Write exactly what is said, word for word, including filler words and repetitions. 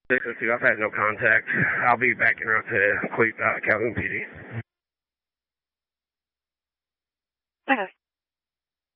six oh two, I've had no contact. I'll be back in route to Cle- uh, Calhoun P D. Okay.